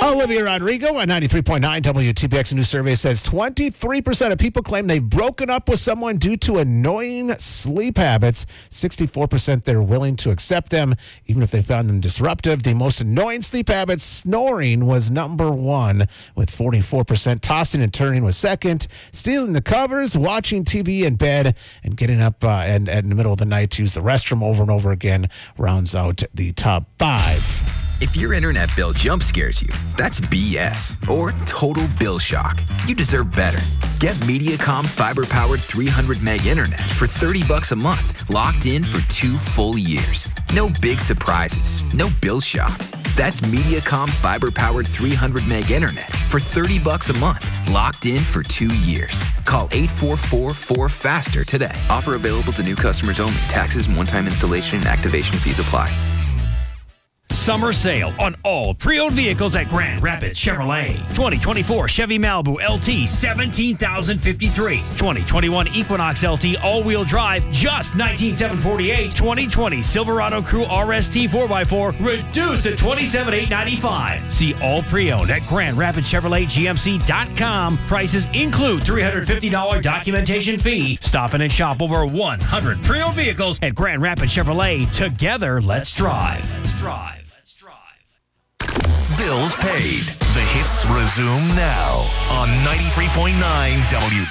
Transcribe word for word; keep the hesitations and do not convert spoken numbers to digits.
Olivia Rodrigo on ninety-three point nine W T B X. A new survey says twenty-three percent of people claim they've broken up with someone due to annoying sleep habits. sixty-four percent they're willing to accept them, even if they found them disruptive. The most annoying sleep habit, snoring, was number one, with forty-four percent. Tossing and turning was second. Stealing the covers, watching T V in bed, and getting up uh, and, and in the middle of the night to use the restroom over and over again rounds out the top five. If your internet bill jump scares you, that's B S or total bill shock. You deserve better. Get Mediacom fiber-powered three hundred meg internet for thirty bucks a month, locked in for two full years. No big surprises, no bill shock. That's Mediacom fiber-powered three hundred meg internet for thirty bucks a month, locked in for two years. Call eight four four four faster today. Offer available to new customers only. Taxes and one-time installation and activation fees apply. Summer sale on all pre-owned vehicles at Grand Rapids Chevrolet. twenty twenty-four Chevy Malibu L T, seventeen thousand fifty-three dollars. twenty twenty-one Equinox L T all-wheel drive, just nineteen thousand seven hundred forty-eight dollars. twenty twenty Silverado Crew R S T four by four, reduced to twenty-seven thousand eight hundred ninety-five dollars. See all pre-owned at Grand Rapids Chevrolet G M C dot com. Prices include three hundred fifty dollars documentation fee. Stop in and shop over one hundred pre-owned vehicles at Grand Rapids Chevrolet. Together, let's drive. Let's drive. Bills paid. The hits resume now on ninety-three point nine W